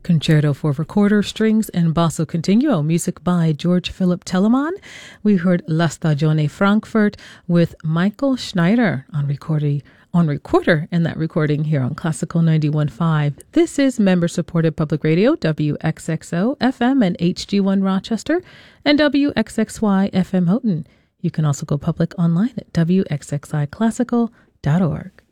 Concerto for Recorder, Strings, and Basso Continuo, music by George Philip Telemann. We heard La Stagione Frankfurt with Michael Schneider on recorder in that recording here on Classical 91.5. This is member-supported public radio, WXXO FM and HG1 Rochester, and WXXY FM Houghton. You can also go public online at WXXIClassical.org.